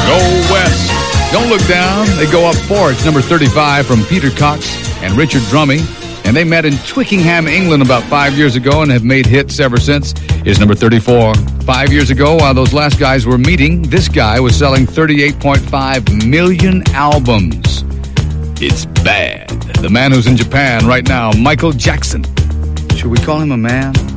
Go West. Don't Look Down. They go up 4. It's number 35 from Peter Cox and Richard Drumming. And they met in Twickenham, England about 5 years ago and have made hits ever since. Is number 34. 5 years ago, while those last guys were meeting, this guy was selling 38.5 million albums. It's bad. The man who's in Japan right now, Michael Jackson. Should we call him a man?